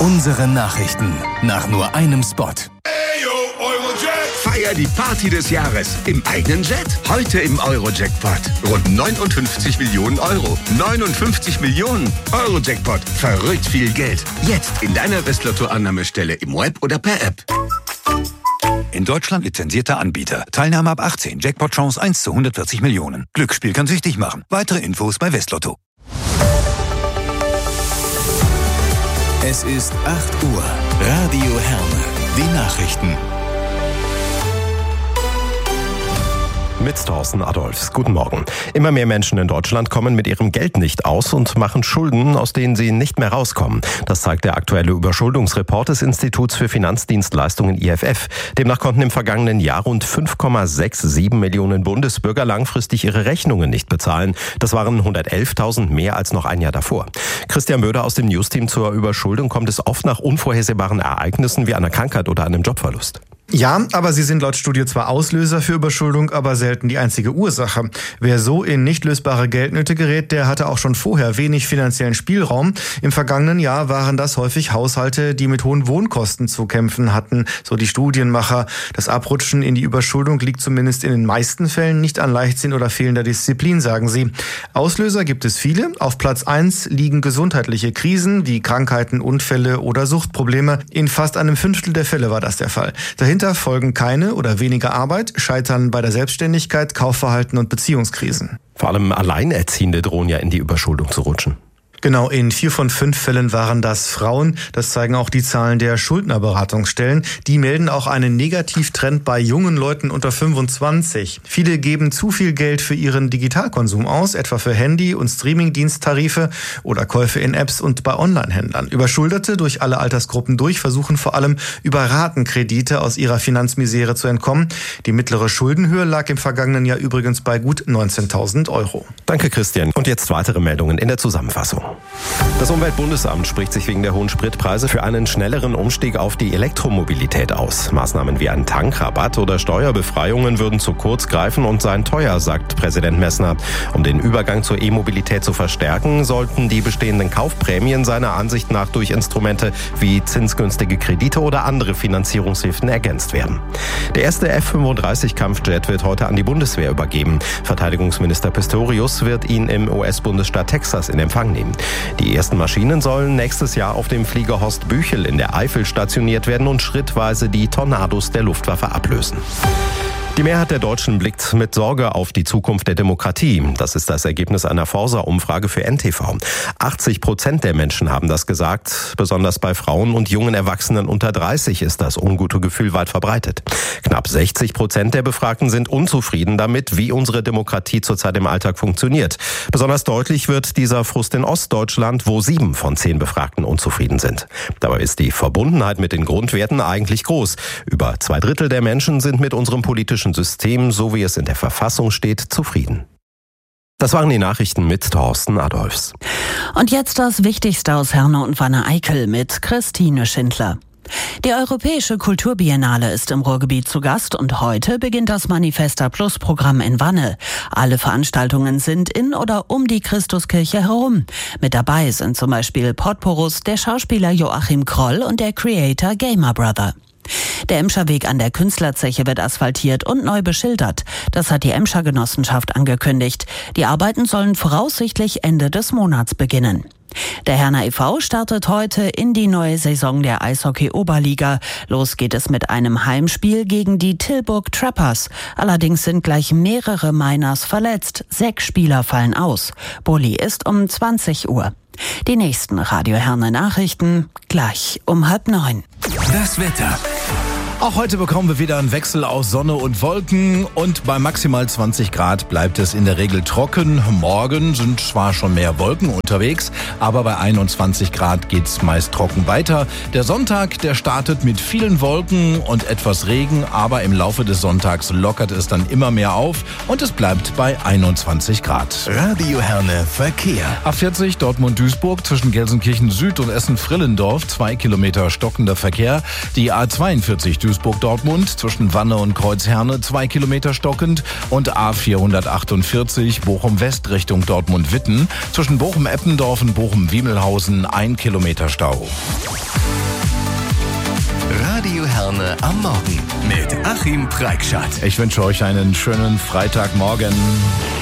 Unsere Nachrichten nach nur einem Spot. Feier die Party des Jahres im eigenen Jet. Heute im Euro-Jackpot. Rund 59 Millionen Euro. 59 Millionen Euro-Jackpot. Verrückt viel Geld. Jetzt in deiner Westlotto-Annahmestelle im Web oder per App. In Deutschland lizenzierter Anbieter. Teilnahme ab 18. Jackpot-Chance 1 zu 140 Millionen. Glücksspiel kann süchtig machen. Weitere Infos bei Westlotto. Es ist 8 Uhr. Radio Herne. Die Nachrichten. Mit Thorsten Adolphs. Guten Morgen. Immer mehr Menschen in Deutschland kommen mit ihrem Geld nicht aus und machen Schulden, aus denen sie nicht mehr rauskommen. Das zeigt der aktuelle Überschuldungsreport des Instituts für Finanzdienstleistungen IFF. Demnach konnten im vergangenen Jahr rund 5,67 Millionen Bundesbürger langfristig ihre Rechnungen nicht bezahlen. Das waren 111.000 mehr als noch ein Jahr davor. Christian Böder aus dem Newsteam: zur Überschuldung kommt es oft nach unvorhersehbaren Ereignissen wie einer Krankheit oder einem Jobverlust. Ja, aber sie sind laut Studie zwar Auslöser für Überschuldung, aber selten die einzige Ursache. Wer so in nicht lösbare Geldnöte gerät, der hatte auch schon vorher wenig finanziellen Spielraum. Im vergangenen Jahr waren das häufig Haushalte, die mit hohen Wohnkosten zu kämpfen hatten, so die Studienmacher. Das Abrutschen in die Überschuldung liegt zumindest in den meisten Fällen nicht an Leichtsinn oder fehlender Disziplin, sagen sie. Auslöser gibt es viele. Auf Platz 1 liegen gesundheitliche Krisen wie Krankheiten, Unfälle oder Suchtprobleme. In fast einem Fünftel der Fälle war das der Fall. Dahinter folgen keine oder weniger Arbeit, Scheitern bei der Selbstständigkeit, Kaufverhalten und Beziehungskrisen. Vor allem Alleinerziehende drohen ja in die Überschuldung zu rutschen. Genau, in 4 von 5 Fällen waren das Frauen. Das zeigen auch die Zahlen der Schuldnerberatungsstellen. Die melden auch einen Negativtrend bei jungen Leuten unter 25. Viele geben zu viel Geld für ihren Digitalkonsum aus, etwa für Handy- und Streamingdiensttarife oder Käufe in Apps und bei Onlinehändlern. Überschuldete durch alle Altersgruppen durch versuchen vor allem über Ratenkredite aus ihrer Finanzmisere zu entkommen. Die mittlere Schuldenhöhe lag im vergangenen Jahr übrigens bei gut 19.000 Euro. Danke, Christian. Und jetzt weitere Meldungen in der Zusammenfassung. Das Umweltbundesamt spricht sich wegen der hohen Spritpreise für einen schnelleren Umstieg auf die Elektromobilität aus. Maßnahmen wie ein Tankrabatt oder Steuerbefreiungen würden zu kurz greifen und seien teuer, sagt Präsident Messner. Um den Übergang zur E-Mobilität zu verstärken, sollten die bestehenden Kaufprämien seiner Ansicht nach durch Instrumente wie zinsgünstige Kredite oder andere Finanzierungshilfen ergänzt werden. Der erste F-35-Kampfjet wird heute an die Bundeswehr übergeben. Verteidigungsminister Pistorius wird ihn im US-Bundesstaat Texas in Empfang nehmen. Die ersten Maschinen sollen nächstes Jahr auf dem Flieger Horst Büchel in der Eifel stationiert werden und schrittweise die Tornados der Luftwaffe ablösen. Die Mehrheit der Deutschen blickt mit Sorge auf die Zukunft der Demokratie. Das ist das Ergebnis einer Forsa-Umfrage für NTV. 80% der Menschen haben das gesagt. Besonders bei Frauen und jungen Erwachsenen unter 30 ist das ungute Gefühl weit verbreitet. Knapp 60% der Befragten sind unzufrieden damit, wie unsere Demokratie zurzeit im Alltag funktioniert. Besonders deutlich wird dieser Frust in Ostdeutschland, wo 7 von 10 Befragten unzufrieden sind. Dabei ist die Verbundenheit mit den Grundwerten eigentlich groß. Über 2/3 der Menschen sind mit unserem politischen System, so wie es in der Verfassung steht, zufrieden. Das waren die Nachrichten mit Thorsten Adolphs. Und jetzt das Wichtigste aus Herne und Wanne-Eickel mit Christine Schindler. Die Europäische Kulturbiennale ist im Ruhrgebiet zu Gast und heute beginnt das Manifesta Plus Programm in Wanne. Alle Veranstaltungen sind in oder um die Christuskirche herum. Mit dabei sind zum Beispiel Potporus, der Schauspieler Joachim Kroll und der Creator Gamer Brother. Der Emscher Weg an der Künstlerzeche wird asphaltiert und neu beschildert. Das hat die Emscher Genossenschaft angekündigt. Die Arbeiten sollen voraussichtlich Ende des Monats beginnen. Der Herner e.V. startet heute in die neue Saison der Eishockey-Oberliga. Los geht es mit einem Heimspiel gegen die Tilburg Trappers. Allerdings sind gleich mehrere Miners verletzt. 6 Spieler fallen aus. Bulli ist um 20 Uhr. Die nächsten Radio Herne Nachrichten gleich um 8:30. Das Wetter. Auch heute bekommen wir wieder einen Wechsel aus Sonne und Wolken und bei maximal 20 Grad bleibt es in der Regel trocken. Morgen sind zwar schon mehr Wolken unterwegs, aber bei 21 Grad geht's meist trocken weiter. Der Sonntag, der startet mit vielen Wolken und etwas Regen, aber im Laufe des Sonntags lockert es dann immer mehr auf und es bleibt bei 21 Grad. Radio Herne Verkehr. A40 Dortmund-Duisburg zwischen Gelsenkirchen Süd und Essen-Frillendorf, 2 Kilometer stockender Verkehr. Die A42 Duisburg-Dortmund zwischen Wanne und Kreuzherne 2 Kilometer stockend und A448 Bochum-West Richtung Dortmund-Witten zwischen Bochum-Eppendorf und Bochum-Wiemelhausen 1 Kilometer Stau. Radio Herne am Morgen mit Achim Preikschat. Ich wünsche euch einen schönen Freitagmorgen.